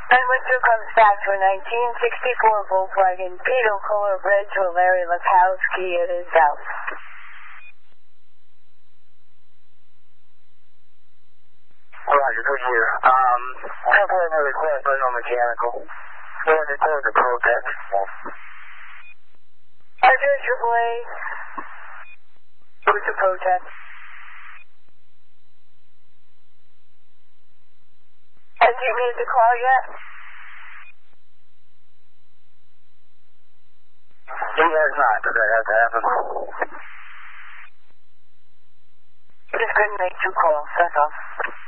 And Winter comes back to a 1964 Volkswagen Beetle color red to a Larry Lukowski at his house. Roger, good year. I have another question, but no mechanical. When they told the protest. Roger, AAA. What's the protest? Has he made the call yet? He has not. Does that have to happen? Just couldn't make 2 calls, that's all.